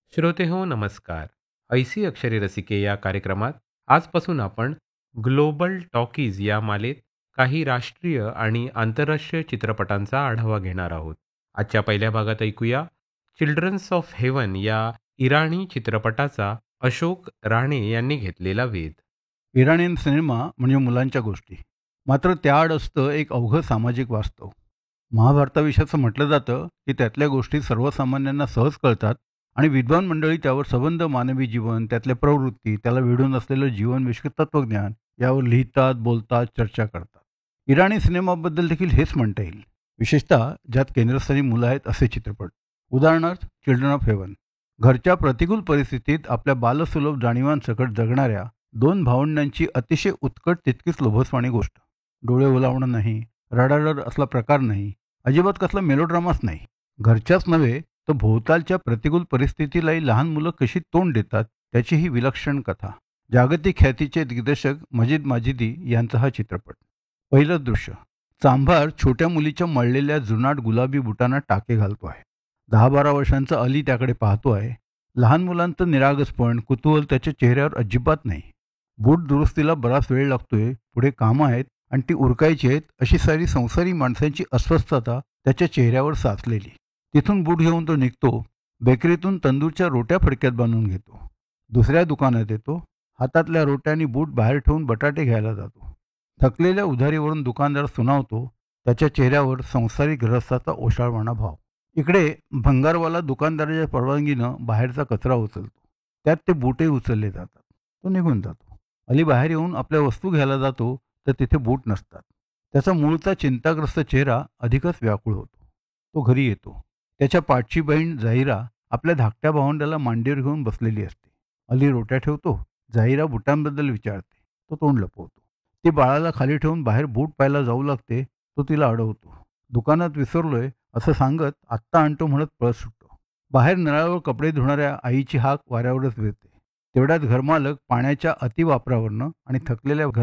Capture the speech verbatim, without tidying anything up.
श्रोते हो नमस्कार. ऐसी अक्षरे रसिके या कार्यक्रमात आजपासून आपण ग्लोबल टॉकीज या मालेत काही राष्ट्रीय आणि आंतरराष्ट्रीय चित्रपटांचा आढावा घेणार आहोत. आजच्या पहिल्या भागात ऐकूया चिल्ड्रन्स ऑफ हेवन या इराणी चित्रपटाचा अशोक राणे यांनी घेतलेला वेध. इराणियन सिनेमा म्हणजे मुलांच्या गोष्टी. मात्र त्याआड असतं एक अवघं सामाजिक वास्तव. महाभारताविषयी असं म्हटलं जातं की त्यातल्या गोष्टी सर्वसामान्यांना सहज कळतात आणि विद्वान मंडळी त्यावर संबंध, मानवी जीवन, त्यातल्या प्रवृत्ती, त्याला वेढून असलेलं जीवनविषयक तत्त्वज्ञान यावर लिहितात, बोलतात, चर्चा करतात. इराणी सिनेमाबद्दल देखील हेच म्हणता येईल. विशेषतः ज्यात केंद्रस्थानी मुलं आहेत असे चित्रपट. उदाहरणार्थ चिल्ड्रन ऑफ हेवन. घरच्या प्रतिकूल परिस्थितीत आपल्या बालसुलभ जाणीवांसकट जगणाऱ्या दोन भावंडांची अतिशय उत्कट तितकीच लोभसवाणी गोष्ट. डोळे ओलावणं नाही, रडारड असला प्रकार नाही, अजिबात कसला मेलोड्रामाच नाही. घरच्याच नव्हे तर भोवतालच्या प्रतिकूल परिस्थितीलाही लहान मुलं कशी तोंड देतात त्याची ही विलक्षण कथा. जागतिक ख्यातीचे दिग्दर्शक मजिद माजिदी यांचा हा चित्रपट. पहिलं दृश्य. चांभार छोट्या मुलीच्या मळलेल्या जुनाट गुलाबी बुटांना टाके घालतो आहे. दहा बारा वर्षांचा अली त्याकडे पाहतो आहे. लहान मुलांचं निरागसपण, कुतूहल त्याच्या चेहऱ्यावर अजिबात नाही. बूट दुरुस्तीला बराच वेळ लागतोय, पुढे कामं आहेत आणि ती उरकायची आहेत अशी सारी संसारी माणसांची अस्वस्थता त्याच्या चेहऱ्यावर साचलेली. तिथून बूट घेऊन तो निघतो. बेकरीतून तंदूरच्या रोट्या फडक्यात बांधून घेतो. दुसऱ्या दुकानात येतो. हातातल्या रोट्यांनी बूट बाहेर ठेवून बटाटे घ्यायला जातो. थकलेल्या उधारीवरून दुकानदार सुनावतो. त्याच्या चेहऱ्यावर संसारी गृहस्थाचा ओशाळवाणा भाव. इकडे भंगारवाला दुकानदाराच्या परवानगीनं बाहेरचा कचरा उचलतो. त्यात ते बूटही उचलले जातात. तो निघून जातो. अली बाहेर येऊन आपल्या वस्तू घ्यायला जातो तर तिथे बूट नसतात. त्याचा मूळचा चिंताग्रस्त चेहरा अधिकच व्याकुळ होतो. तो घरी येतो. त्याच्या पाठची बहीण जाहिरा आपल्या धाकट्या भावंडाला मांडीवर घेऊन बसलेली असते. अली रोट्या ठेवतो. जाहिरा बुटांबद्दल विचारते. तो तोंड लपवतो. ती बाळाला खाली ठेवून बाहेर बूट पाहायला जाऊ लागते. तो तिला अडवतो. दुकानात विसरलोय असं सांगत आत्ता आणतो म्हणत पळत सुटतो. बाहेर नळावर कपडे धुणाऱ्या आईची हाक वाऱ्यावरच विरते. तेवढ्यात घरमालक पाण्याच्या अतिवापरावरनं आणि थकलेल्या घर